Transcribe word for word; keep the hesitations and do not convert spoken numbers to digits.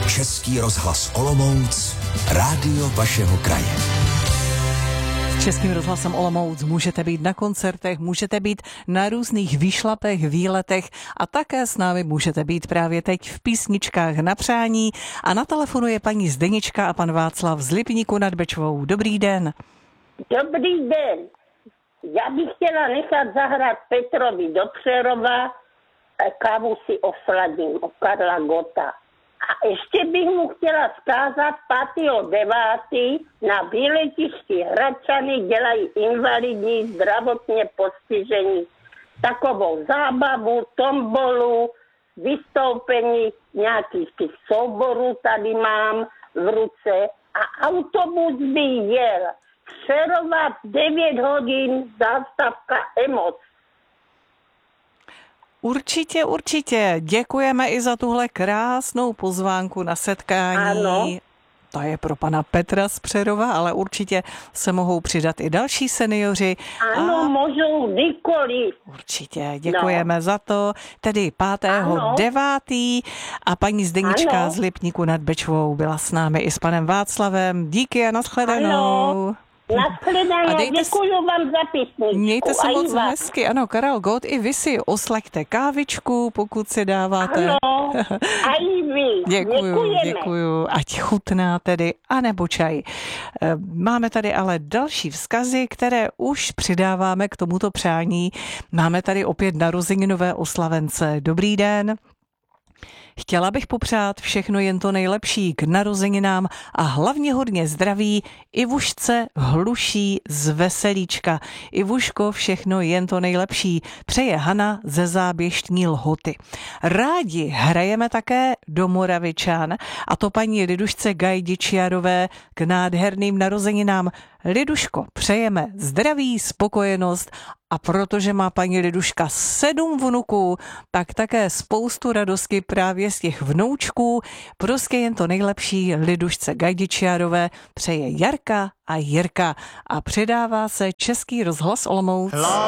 Český rozhlas Olomouc, rádio vašeho kraje. S Českým rozhlasem Olomouc můžete být na koncertech, můžete být na různých výšlapech, výletech a také s námi můžete být právě teď v písničkách na přání. A na telefonu je paní Zdenička a pan Václav z Lipníku nad Bečvou. Dobrý den. Dobrý den. Já bych chtěla nechat zahrát Petrovi do Přerova, kávu si osladím od Karla Gotta. A ještě bych mu chtěla vzkázat pátého devátého na výletišti Hradčany dělají invalidní zdravotně postižení. Takovou zábavu, tombolu, vystoupení nějakých těch souborů tady mám v ruce a autobus by jel Přerova v devět hodin, zástavka Emoc. Určitě, určitě. Děkujeme i za tuhle krásnou pozvánku na setkání. Ano. To je pro pana Petra z Přerova, ale určitě se mohou přidat i další seniori. Ano, a... můžou kdykoliv. Určitě, děkujeme no. za to. Tedy pátého devátého a paní Zdenička ano. z Lipníku nad Bečvou byla s námi i s panem Václavem. Díky a nashledanou. Ano. Nashledanou, děkuju vám za písničku. Mějte se moc hezky, ano, Karel Gott, i vy si oslaďte kávičku, pokud si dáváte. Ano, a i vy. Děkuju, Děkujeme. děkuju, ať chutná tedy, anebo čaj. Máme tady ale další vzkazy, které už přidáváme k tomuto přání. Máme tady opět narozeninové oslavence. Dobrý den. Chtěla bych popřát všechno jen to nejlepší k narozeninám a hlavně hodně zdraví Ivušce Hluší z Veselíčka. Ivuško, všechno jen to nejlepší. Přeje Hana ze Záběštní Lhoty. Rádi hrajeme také do Moravičan a to paní Lidušce Gajdičiarové k nádherným narozeninám. Liduško, přejeme zdraví, spokojenost a protože má paní Liduška sedm vnuků, tak také spoustu radosti právě z těch vnoučků. Prostě jen to nejlepší Lidušce Gajdičiarové přeje Jarka a Jirka a předává se Český rozhlas Olomouc.